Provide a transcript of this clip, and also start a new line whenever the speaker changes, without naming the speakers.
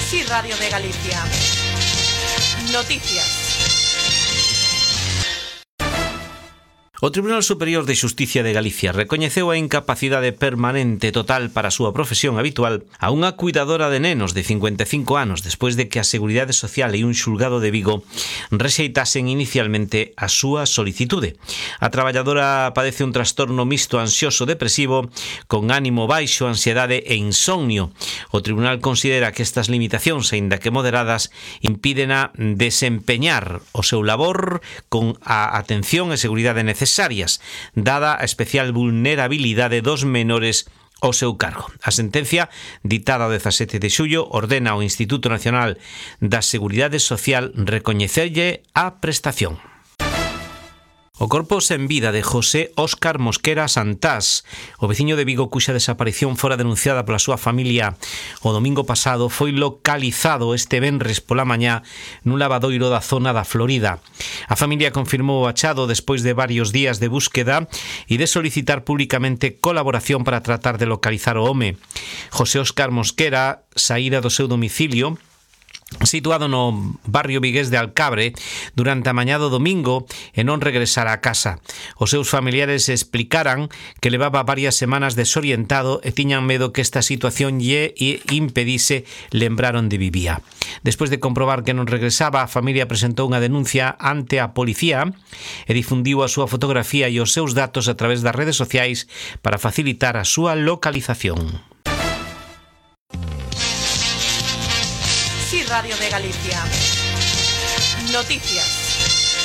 Sí, Radio de Galicia. Noticias.
O Tribunal Superior de Xusticia de Galicia recoñeceu a incapacidade permanente total para a súa profesión habitual a unha cuidadora de nenos de 55 anos despois de que a Seguridade Social e un xulgado de Vigo rexeitasen inicialmente a súa solicitude. A traballadora padece un trastorno mixto ansioso-depresivo con ánimo baixo, ansiedade e insomnio. O Tribunal considera que estas limitacións, aínda que moderadas, impídena desempeñar o seu labor con a atención e seguridade necesarias, dada a especial vulnerabilidade dos menores ao seu cargo. A sentencia, ditada o 17 de xullo, ordena ao Instituto Nacional da Seguridade Social recoñecerlle a prestación. O corpo sen vida de José Óscar Mosquera Santás, o veciño de Vigo cuxa desaparición fora denunciada pola súa familia o domingo pasado, foi localizado este venres pola mañá nun lavadoiro da zona da Florida. A familia confirmou o achado despois de varios días de búsqueda e de solicitar públicamente colaboración para tratar de localizar o home. José Óscar Mosquera saíra do seu domicilio situado no barrio vigués de Alcabre durante a mañá do domingo e non regresara a casa. Os seus familiares explicaran que levaba varias semanas desorientado e tiñan medo que esta situación lle impedise lembrar onde vivía. Despois de comprobar que non regresaba, a familia presentou unha denuncia ante a policía e difundiu a súa fotografía e os seus datos a través das redes sociais para facilitar a súa localización.
Sí, Radio de Galicia. Noticias.